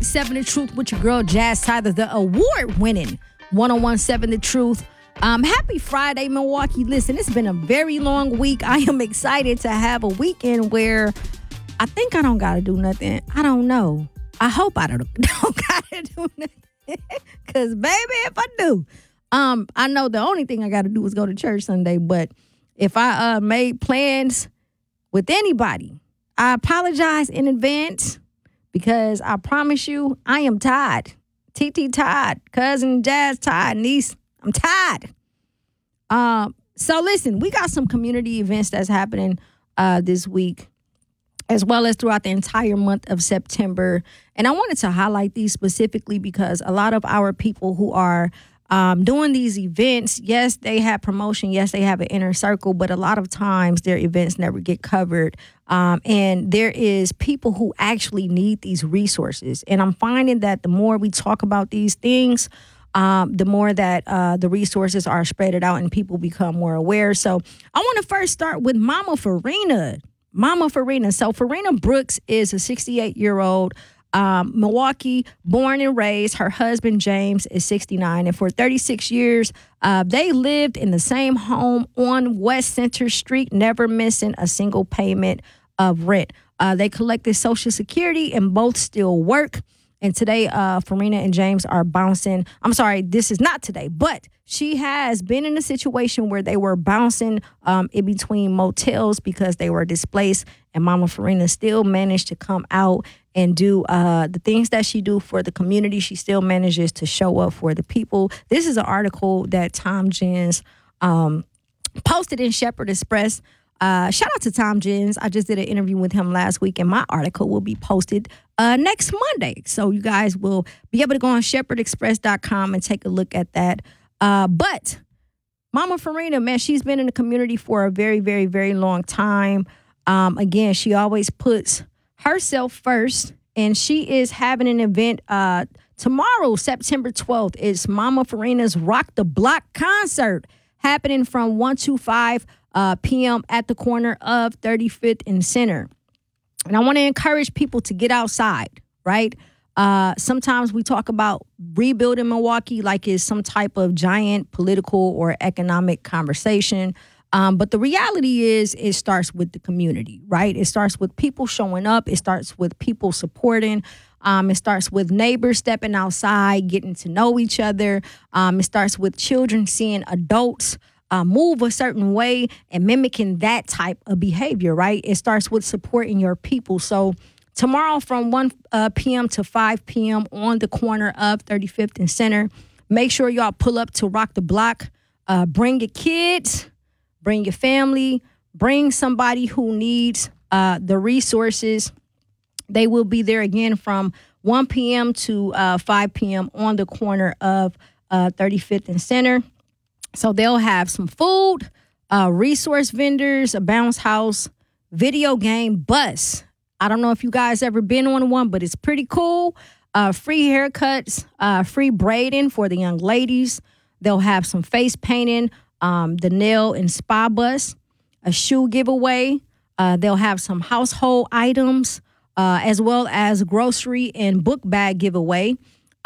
101.7 The Truth with your girl Jazz Tyler, the award-winning 101.7 The Truth. Happy Friday, Milwaukee. Listen, it's been a very long week. I am excited to have a weekend where I think I don't gotta do nothing. I don't know. I hope I don't gotta do nothing. Cause baby, if I do, I know the only thing I gotta do is go to church Sunday. But if I made plans with anybody, I apologize in advance because I promise you I am tired. TT tired, cousin Jazz tired, niece, I'm tired. So listen, we got some community events that's happening this week, as well as throughout the entire month of September. And I wanted to highlight these specifically because a lot of our people who are doing these events, yes, they have promotion, yes, they have an inner circle, but a lot of times their events never get covered. And there is people who actually need these resources. And I'm finding that the more we talk about these things, the more that the resources are spread out and people become more aware. So I want to first start with Mama Farina. Mama Farina. So Farina Brooks is a 68-year-old Milwaukee, born and raised. Her husband, James, is 69. And for 36 years, they lived in the same home on West Center Street, never missing a single payment of rent. They collected Social Security and both still work. And today, Farina and James are bouncing. I'm sorry, this is not today, but she has been in a situation where they were bouncing in between motels because they were displaced. And Mama Farina still managed to come out and do the things that she do for the community. She still manages to show up for the people. This is an article that Tom Jens posted in Shepherd Express. Shout out to Tom Jens. I just did an interview with him last week, and my article will be posted next Monday. So you guys will be able to go on shepherdexpress.com and take a look at that. But Mama Farina, man, she's been in the community for a very, very, very long time. Again, she always puts herself first, and she is having an event tomorrow, September 12th. It's Mama Farina's Rock the Block concert happening from 1 to 5 p.m. at the corner of 35th and Center. And I want to encourage people to get outside, right? Sometimes we talk about rebuilding Milwaukee like it's some type of giant political or economic conversation. But the reality is it starts with the community, right? It starts with people showing up. It starts with people supporting. It starts with neighbors stepping outside, getting to know each other. It starts with children seeing adults move a certain way and mimicking that type of behavior, right? It starts with supporting your people. So tomorrow from 1 p.m. to 5 p.m. on the corner of 35th and Center, make sure y'all pull up to Rock the Block. Bring your kids, bring your family, bring somebody who needs the resources. They will be there again from 1 p.m. to 5 p.m. on the corner of 35th and Center. So they'll have some food, resource vendors, a bounce house, video game bus. I don't know if you guys ever been on one, but it's pretty cool. Free haircuts, free braiding for the young ladies. They'll have some face painting, the nail and spa bus, a shoe giveaway. They'll have some household items, as well as grocery and book bag giveaway.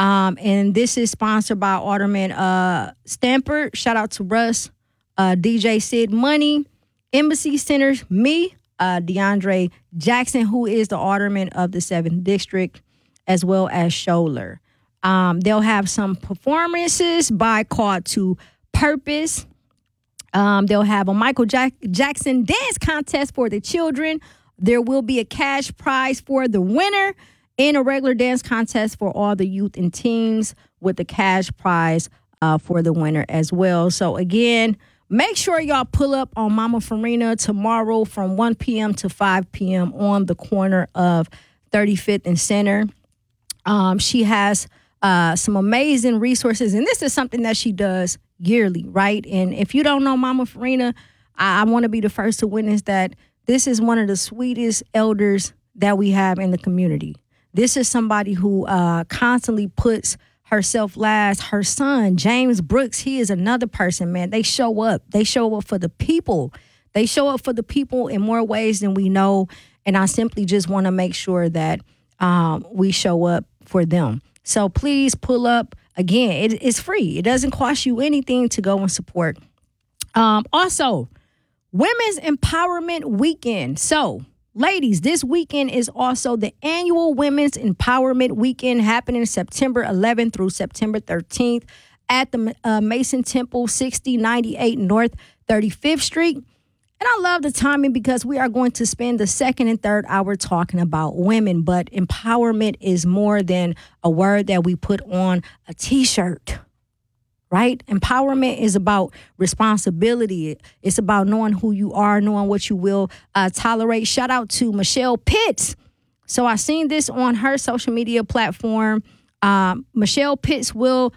And this is sponsored by Alderman Stamper. Shout out to Russ, DJ Sid Money, Embassy Centers, me, DeAndre Jackson, who is the Alderman of the 7th District, as well as Scholler. They'll have some performances by Call to Purpose. They'll have a Michael Jackson dance contest for the children. There will be a cash prize for the winner and a regular dance contest for all the youth and teens with the cash prize for the winner as well. So again, make sure y'all pull up on Mama Farina tomorrow from 1 p.m. to 5 p.m. on the corner of 35th and Center. She has some amazing resources, and this is something that she does yearly, right? And if you don't know Mama Farina, I want to be the first to witness that this is one of the sweetest elders that we have in the community. This is somebody who constantly puts herself last. Her son, James Brooks, he is another person, man. They show up. They show up for the people. They show up for the people in more ways than we know. And I simply just want to make sure that we show up for them. So please pull up. Again, it's free. It doesn't cost you anything to go and support. Also, Women's Empowerment Weekend. So, ladies, this weekend is also the annual Women's Empowerment Weekend happening September 11th through September 13th at the Mason Temple, 6098 North 35th Street. And I love the timing because we are going to spend the second and third hour talking about women, but empowerment is more than a word that we put on a T-shirt. Right? Empowerment is about responsibility. It's about knowing who you are, knowing what you will tolerate. Shout out to Michelle Pitts. So I seen this on her social media platform. Michelle Pitts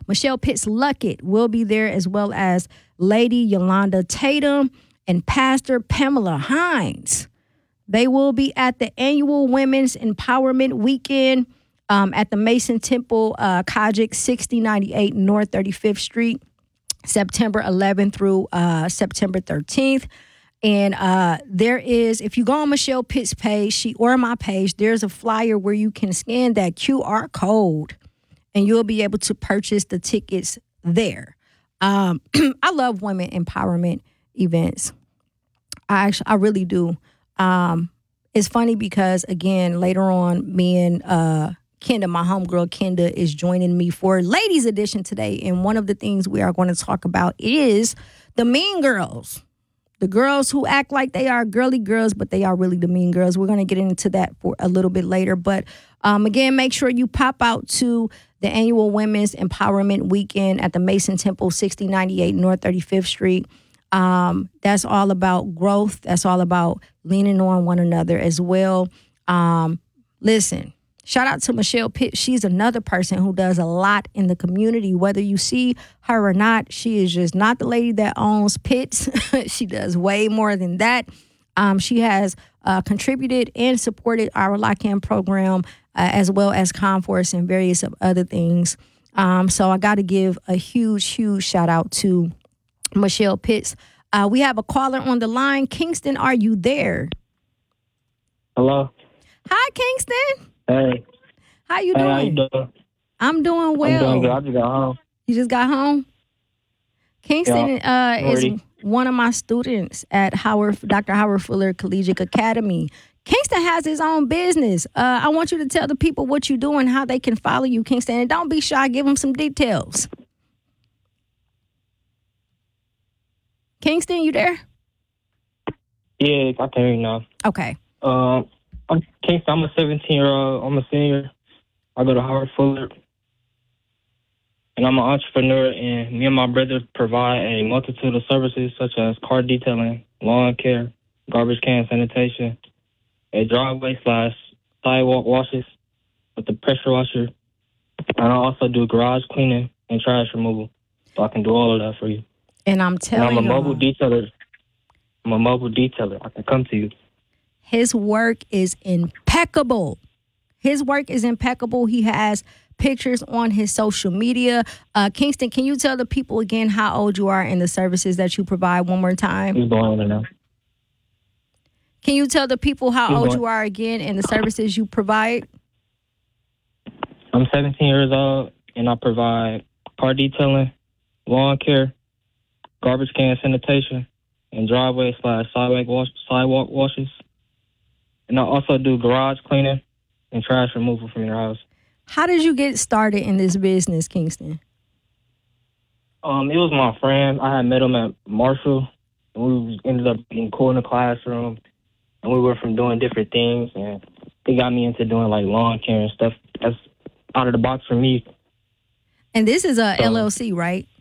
Luckett will be there, as well as Lady Yolanda Tatum and Pastor Pamela Hines. They will be at the annual Women's Empowerment Weekend at the Mason Temple, Kojic, 6098 North 35th Street, September 11th through September 13th. And there is, if you go on Michelle Pitt's page, or my page, there's a flyer where you can scan that QR code and you'll be able to purchase the tickets there. I love women empowerment events. I really do. It's funny because, again, later on, me and Kenda, my homegirl Kenda, is joining me for Ladies Edition today. And one of the things we are going to talk about is the mean girls. The girls who act like they are girly girls, but they are really the mean girls. We're going to get into that for a little bit later. But again, make sure you pop out to the annual Women's Empowerment Weekend at the Mason Temple, 6098 North 35th Street. That's all about growth. That's all about leaning on one another as well. Listen. Shout out to Michelle Pitt. She's another person who does a lot in the community. Whether you see her or not, she is just not the lady that owns Pitts. She does way more than that. She has contributed and supported our Lock-In program as well as Comforce and various other things. So I got to give a huge, huge shout out to Michelle Pitts. We have a caller on the line. Kingston, are you there? Hello. Hi, Kingston. Hey. How you doing? How you doing? I'm doing well. I'm doing good. I just got home. You just got home? Kingston is one of my students at Dr. Howard Fuller Collegiate Academy. Kingston has his own business. I want you to tell the people what you do and how they can follow you, Kingston. And don't be shy. Give them some details. Kingston, you there? Yeah, I can hear you now. Okay. I'm Kingston. I'm a 17-year-old. I'm a senior. I go to Howard Fuller. And I'm an entrepreneur, and me and my brother provide a multitude of services such as car detailing, lawn care, garbage can sanitation, a driveway / sidewalk washes with the pressure washer. And I also do garage cleaning and trash removal. So I can do all of that for you. And I'm telling you. I'm a mobile detailer. I can come to you. His work is impeccable. He has pictures on his social media. Kingston, can you tell the people again how old you are and the services that you provide one more time? He's going on now. Can you tell the people how old you are again and the services you provide? I'm 17 years old, and I provide car detailing, lawn care, garbage can sanitation, and driveway / sidewalk washes. And I also do garage cleaning and trash removal from your house. How did you get started in this business, Kingston? It was my friend. I had met him at Marshall, and we ended up being cool in the classroom. And we were from doing different things, and he got me into doing like lawn care and stuff. That's out of the box for me. And this is a LLC, right?